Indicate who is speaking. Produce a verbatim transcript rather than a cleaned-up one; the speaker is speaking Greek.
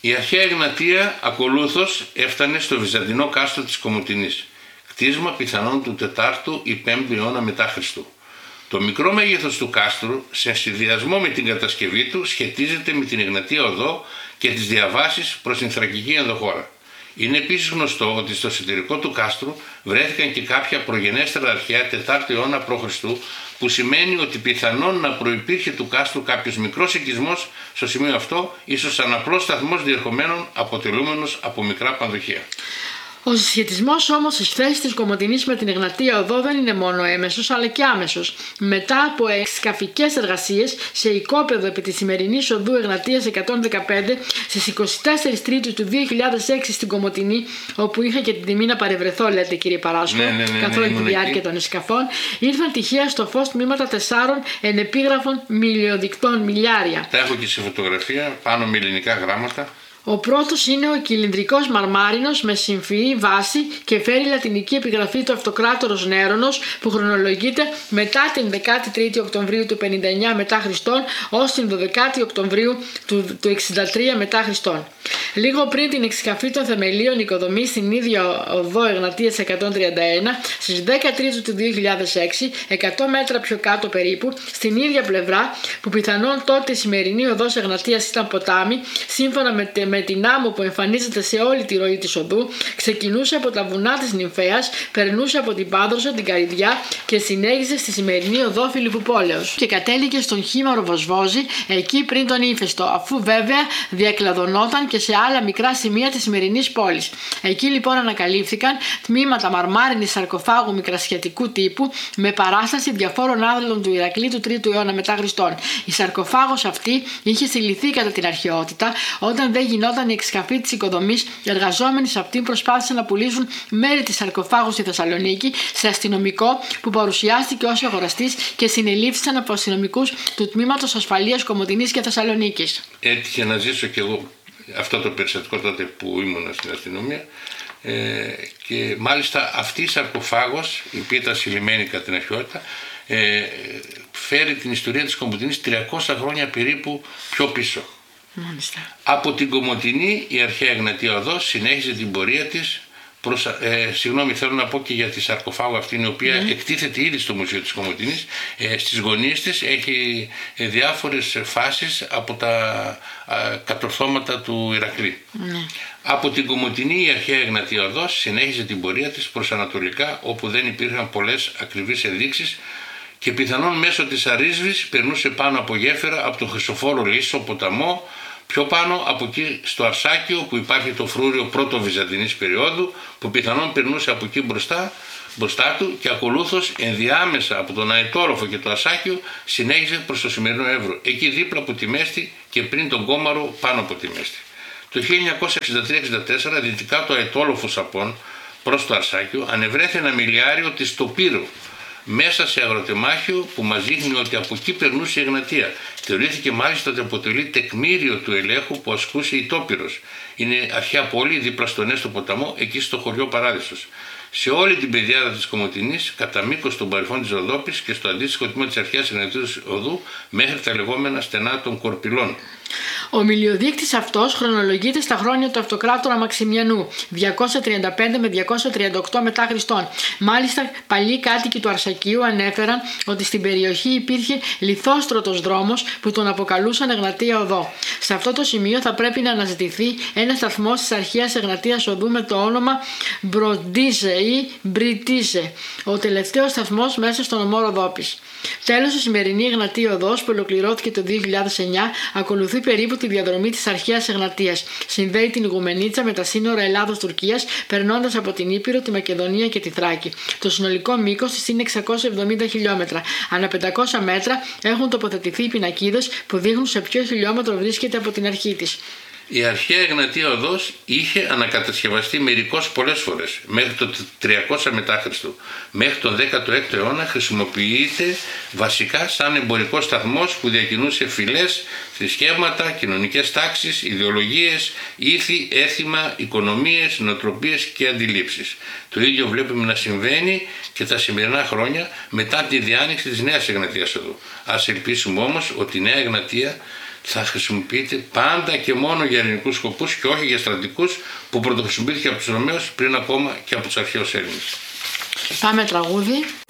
Speaker 1: Η αρχαία Εγνατία ακολούθως έφτανε στο βυζαντινό κάστρο της Κομοτηνής, κτίσμα πιθανόν του τετάρτου ή πέμπτου αιώνα μετά Χριστού. Το μικρό μέγεθος του κάστρου, σε συνδυασμό με την κατασκευή του, σχετίζεται με την Εγνατία Οδό και τις διαβάσεις προς την Θρακική ενδοχώρα. Είναι επίσης γνωστό ότι στο εσωτερικό του κάστρου βρέθηκαν και κάποια προγενέστερα αρχαία τετάρτου αιώνα π.Χ., που σημαίνει ότι πιθανόν να προϋπήρχε του κάστρου κάποιος μικρός οικισμός στο σημείο αυτό, ίσως σαν απλός σταθμός διερχομένων αποτελούμενος από μικρά πανδοχεία.
Speaker 2: Ο συσχετισμός όμως της θέσης της Κομοτηνής με την Εγνατία Οδό δεν είναι μόνο έμεσος αλλά και άμεσος. Μετά από εξκαφικές εργασίες σε οικόπεδο επί της σημερινής οδού Εγνατίας εκατόν δεκαπέντε στις εικοστή τέταρτη Τρίτου του δύο χιλιάδες έξι στην Κομοτηνή, όπου είχα και την τιμή να παρευρεθώ, λέτε κύριε Παράσκο,
Speaker 1: ναι, ναι, ναι,
Speaker 2: καθ' όλη
Speaker 1: ναι,
Speaker 2: τη διάρκεια των σκαφών, ήρθαν τυχαία στο φως τμήματα τεσσάρων ενεπίγραφων μιλιοδικτών, μιλιάρια.
Speaker 1: Τα έχω και σε φωτογραφία πάνω με ελληνικά γράμματα.
Speaker 2: Ο πρώτος είναι ο κυλινδρικός μαρμάρινος με συμφυή βάση και φέρει λατινική επιγραφή του Αυτοκράτορος Νέρονος, που χρονολογείται μετά την δεκάτη τρίτη Οκτωβρίου του πενήντα εννιά μετά Χριστόν ως την δωδεκάτη Οκτωβρίου του, του εξήντα τρία μετά Χριστόν. Λίγο πριν την εξκαφή των θεμελίων οικοδομής στην ίδια οδό Εγνατίας εκατόν τριάντα ένα, στις δέκα Τρίτου του δύο χιλιάδες έξι, εκατό μέτρα πιο κάτω περίπου, στην ίδια πλευρά που πιθανόν τότε η σημερινή οδός Εγνατίας ήταν ποτάμι, σύμφωνα με, με την άμμο που εμφανίζεται σε όλη τη ροή της οδού, ξεκινούσε από τα βουνά της Νυμφέας, περνούσε από την Πάδροσο, την Καρυδιά και συνέχιζε στη σημερινή οδό Φιλιππουπόλεως και κατέληγε στον Χήμαρο Βοσβόζη, εκεί πριν τον Ύφεστο, αφού βέβαια διακλαδωνόταν και σε άλλα μικρά σημεία της σημερινής πόλης. Εκεί λοιπόν ανακαλύφθηκαν τμήματα μαρμάρινης σαρκοφάγου μικρασιατικού τύπου με παράσταση διαφόρων άνδρων του Ηρακλή του τρίτου αιώνα μετά Χριστόν. Η σαρκοφάγος αυτή είχε συλληφθεί κατά την αρχαιότητα, όταν δεν γινόταν η εξκαφή της οικοδομής. Οι εργαζόμενοι σε αυτήν προσπάθησαν να πουλήσουν μέρη της σαρκοφάγου στη Θεσσαλονίκη σε αστυνομικό που παρουσιάστηκε ως αγοραστής και συνελήφθησαν από αστυνομικούς του Τμήματος Ασφαλείας Κομοτηνής και Θεσσαλονίκης.
Speaker 1: Έτυχε να ζήσω κι εγώ αυτό το περιστατικό τότε που ήμουν στην αστυνομία, ε, και μάλιστα αυτή η σαρκοφάγος, η οποία ήταν συλλημένη κατά την αρχαιότητα, ε, φέρει την ιστορία της Κομοτηνής τριακόσια χρόνια περίπου πιο πίσω.
Speaker 2: Μάλιστα.
Speaker 1: Από την Κομοτηνή η αρχαία Εγνατία Οδός συνέχιζε την πορεία της προς, ε, συγγνώμη, θέλω να πω και για τη σαρκοφάγο αυτή, η οποία mm. εκτίθεται ήδη στο Μουσείο της Κομοτηνής. Ε, στις γωνίες της έχει ε, διάφορες φάσεις από τα ε, κατορθώματα του Ηρακλή. Mm. Από την Κομοτηνή η αρχαία Εγνατία Οδός συνέχιζε την πορεία της προς ανατολικά, όπου δεν υπήρχαν πολλές ακριβείς ενδείξεις, και πιθανόν μέσω της Αρίσβης περνούσε πάνω από γέφυρα από τον Χρυσοφόρο Λύσσο ποταμό, πιο πάνω από εκεί στο Αρσάκιο που υπάρχει το φρούριο πρώτο βυζαντινής περίοδου, που πιθανόν περνούσε από εκεί μπροστά, μπροστά του, και ακολούθως ενδιάμεσα από τον Αετόροφο και το Αρσάκιο συνέχιζε προς το σημερινό Εύρο, εκεί δίπλα από τη Μέστη και πριν τον Κόμαρο πάνω από τη Μέστη. Το χίλια εννιακόσια εξήντα τρία εξήντα τέσσερα δυτικά το Αετόλοφο Σαπών προς το Αρσάκιο ανεβρέθη ένα μιλιάριο της Τοπύρου, μέσα σε αγροτεμάχιο που μας δείχνει ότι από εκεί περνούσε η Εγνατία. Θεωρήθηκε μάλιστα ότι αποτελεί τεκμήριο του ελέγχου που ασκούσε η Τόπυρος. Είναι αρχαία πόλη δίπλα στον Έστω ποταμό, εκεί στο χωριό Παράδεισος. Σε όλη την πεδιάδα της Κομοτηνής, κατά μήκος των παρυφών της Ροδόπης και στο αντίστοιχο τμήμα της αρχαίας Εγνατίας Οδού, μέχρι τα λεγόμενα στενά των Κορπυλών.
Speaker 2: Ο μιλιοδείκτης αυτός χρονολογείται στα χρόνια του Αυτοκράτορα Μαξιμιανού, διακόσια τριάντα πέντε με διακόσια τριάντα οκτώ μετά Χριστόν. Μάλιστα, παλιοί κάτοικοι του Αρσακίου ανέφεραν ότι στην περιοχή υπήρχε λιθόστρωτος δρόμος που τον αποκαλούσαν Εγνατία Οδό. Σε αυτό το σημείο θα πρέπει να αναζητηθεί ένα σταθμός της αρχαίας Εγνατίας Οδού με το όνομα Μπροντίζε ή Μπριτίζε, ο τελευταίος σταθμός μέσα στον ομό Ροδόπης. Τέλος, η σημερινή Εγνατία Οδός, που ολοκληρώθηκε το δύο χιλιάδες εννιά, ακολουθεί περίπου τη διαδρομή της αρχαίας Εγνατίας. Συνδέει την Ιγουμενίτσα με τα σύνορα Ελλάδος-Τουρκίας, περνώντας από την Ήπειρο, τη Μακεδονία και τη Θράκη. Το συνολικό μήκος της είναι εξακόσια εβδομήντα χιλιόμετρα. Ανά πεντακόσια μέτρα έχουν τοποθετηθεί οι πινακίδες που δείχνουν σε ποιο χιλιόμετρο βρίσκεται από την αρχή της.
Speaker 1: Η αρχαία Εγνατία Οδός είχε ανακατασκευαστεί μερικώς πολλές φορές, μέχρι το τριακόσια μετά Χριστού. Μέχρι τον δέκατο έκτο αιώνα χρησιμοποιείται βασικά σαν εμπορικός σταθμός που διακινούσε φυλές, θρησκεύματα, κοινωνικές τάξεις, ιδεολογίες, ήθη, έθιμα, οικονομίες, νοοτροπίες και αντιλήψεις. Το ίδιο βλέπουμε να συμβαίνει και τα σημερινά χρόνια μετά τη διάνοιξη της νέας Εγνατίας Οδού. Ας ελπίσουμε όμως ότι η νέα Εγνατία θα χρησιμοποιείται πάντα και μόνο για ελληνικούς σκοπούς και όχι για στρατικούς, που πρωτοχρησιμοποιήθηκε από τους Ρωμαίους πριν ακόμα και από τους αρχαίους Έλληνες.
Speaker 2: Πάμε τραγούδι.